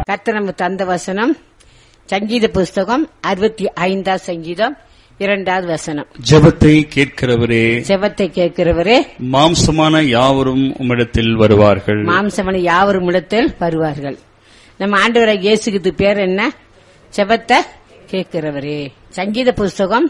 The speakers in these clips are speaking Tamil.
கர்த்தர் நமக்கு தந்த வசனம் சங்கீத புஸ்தகம் 65 சங்கீதம் 2வது வசனம். ஜெபத்தை கேட்கிறவரே, ஜெபத்தை கேட்கிறவரே, மாம்சமான யாவரும் உம்மிடத்தில் வருவார்கள். மாம்சமான யாவரும் இடத்தில் வருவார்கள். நம்ம ஆண்டவராகிய இயேசுவுக்கு பேர் என்ன? ஜெபத்தை கேட்கிறவரே. சங்கீத புஸ்தகம்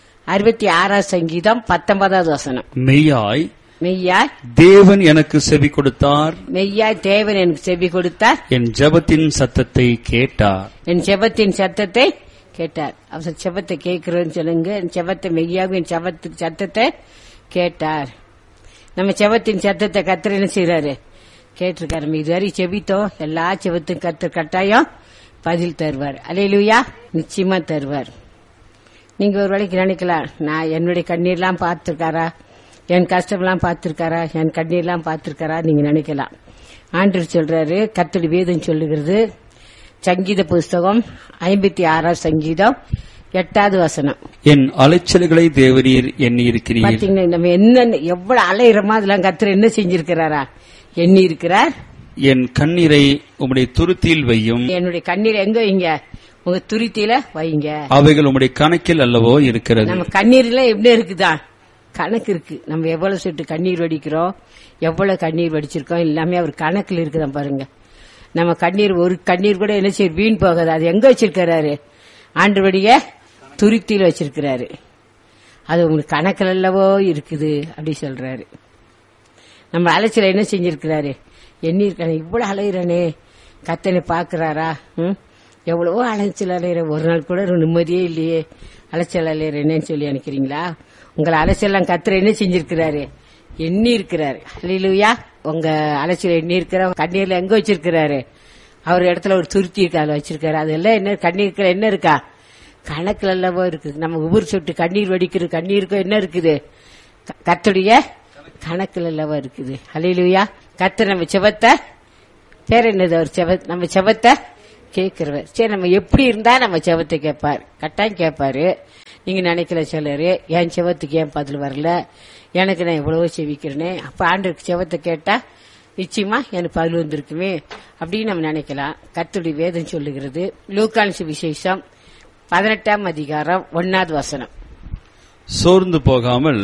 66 சங்கீதம் 19வது வசனம். மெய்யாய் மெய்யாய் தேவன் எனக்கு செவி கொடுத்தார், மெய்யாய் தேவன் எனக்கு செவி கொடுத்தார், என் ஜெபத்தின் சத்தத்தை கேட்டார். என் ஜெபத்தின் சத்தத்தை கேட்டார். அவர் ஜெபத்தை கேட்கிறோன்னு சொல்லுங்க. என் ஜெபத்தை மெய்யாக என் ஜெபத்தின் சத்தத்தை கேட்டார். நம்ம ஜெபத்தின் சத்தத்தை கர்த்தர் என்ன செய்யறாரு? கேட்டிருக்காரு. நம்ம இதுவரை செபித்தோம். எல்லா ஜெபத்துக்கும் கர்த்தர் கட்டாயம் பதில் தருவார். அல்லேலூயா, நிச்சயமா தருவார். நீங்க ஒரு வேளைக்கு நினைக்கலாம், நான் என்னுடைய கண்ணீர்லாம் பார்த்திருக்காரா, என் கஷ்டம்லாம் பார்த்திருக்காரா, என் கண்ணீர்லாம் பார்த்திருக்காரா நீங்க நினைக்கலாம். ஆண்டவர் சொல்றாரு, கர்த்தருடைய வேதம் சொல்லுகிறது, சங்கீத புஸ்தகம் 56 சங்கீதம் 8வது வசனம். என் அலைச்சல்களை தேவரீர் எண்ணி இருக்கிறீர். பாத்தீங்கன்னா நம்ம என்ன எவ்வளவு அலையிறோமோ அதெல்லாம் கர்த்தர் என்ன செஞ்சிருக்கிறாரா? எண்ணி இருக்கிறார். என் கண்ணீரை உம்முடைய துருத்தியில் வையும். என்னுடைய கண்ணீர் எங்க வைங்க? உங்க துருத்தியில வைங்க. அவைகள் உம்முடைய கணக்கில் அல்லவோ இருக்கிறது. நம்ம கண்ணீர்ல எப்படி இருக்குதா? கணக்கு இருக்கு. நம்ம எவ்வளவு சொட்டு கண்ணீர் வடிக்கிறோம், எவ்வளவு கண்ணீர் வடிச்சிருக்கோம், எல்லாமே அவர் கணக்குல இருக்குதான் பாருங்க. நம்ம கண்ணீர் ஒரு கண்ணீர் கூட என்ன செய்ய வீண் போகாது. அது எங்க வச்சிருக்கிறாரு? ஆண்டவருடைய துருத்தியில் வச்சிருக்கிறாரு. அது உங்களுக்கு கணக்கில் அல்லவோ இருக்குது அப்படி சொல்றாரு. நம்ம அலைச்சல என்ன செஞ்சிருக்கிறாரு? எண்ணிருக்கானே, இவ்வளவு அலையிறானே, கத்தனை பாக்குறாரா? எவ்வளவோ அலைச்சல் அலையிற, ஒரு நாள் கூட நிம்மதியே இல்லையே, அலைச்சல் அலையிறேன்னு சொல்லி நினைக்கிறீங்களா? உங்களை அலைச்சல்லாம் கத்தர் என்ன செஞ்சிருக்கிறாரு? எண்ணி இருக்கிறாரு. அல்லேலூயா. உங்க அலைச்சல் எண்ணி இருக்கிற கண்ணீர்ல எங்க வச்சிருக்கிறாரு? அவர் இடத்துல ஒரு துருத்தி இருக்காது வச்சிருக்காரு. அதெல்லாம் என்ன கண்ணீர் என்ன இருக்கா? கணக்குல அல்லவோ இருக்குது. நம்ம ஒவ்வொரு சொட்டு கண்ணீர் வடிக்கிறது கண்ணீருக்கும் என்ன இருக்குது? கர்த்தருடைய கணக்குல அல்லவோ இருக்குது. அல்லேலூயா. கர்த்தர் நம்ம செபத்தை பேர் என்னது? அவர் நம்ம செபத்தை கேட்கிறவர். சரி, நம்ம எப்படி இருந்தா நம்ம செபத்தை கேட்பார்? கட்டாயம் கேட்பாரு. நீங்க நினைக்கல சிலரு, என் செபத்துக்கு ஏன் பதில் வரல, எனக்கு நான் எவ்வளவோ செவிக்கிறேனே, அப்ப ஆண்டவருக்கு செபத்தை கேட்டா நிச்சயமா எனக்கு பதில் வந்திருக்குமே அப்படின்னு நம்ம நினைக்கலாம். கர்த்தருடைய வேதம் சொல்லுகிறது, லூக்கான் சுவிசேஷம் 18ஆம் அதிகாரம் 1வது வசனம். சோர்ந்து போகாமல்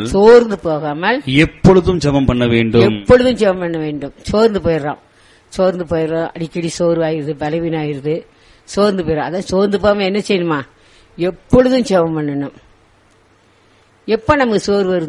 எப்பொழுதும் ஜெபம் பண்ண வேண்டும். எப்பொழுதும் ஜெபம் பண்ண வேண்டும். சோர்ந்து போயிடுறோம், அடிக்கடி சோர்வாயிருது, பலவீனாயிருது, சோர்ந்து போயிடும். அதான் சோர்ந்து போகாம என்ன செய்யணுமா? எப்பொழுதும் ஜெபம் பண்ணணும். எப்ப நமக்கு சோர்வு வருது?